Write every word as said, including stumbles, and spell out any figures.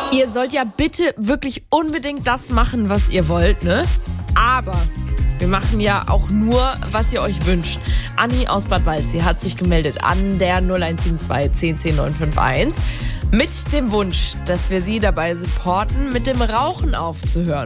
Ihr sollt ja bitte wirklich unbedingt das machen, was ihr wollt, ne? Aber wir machen ja auch nur, was ihr euch wünscht. Anni aus Bad Waldsee hat sich gemeldet an der null eins sieben zwei zehn zehn neun fünf eins mit dem Wunsch, dass wir sie dabei supporten, mit dem Rauchen aufzuhören.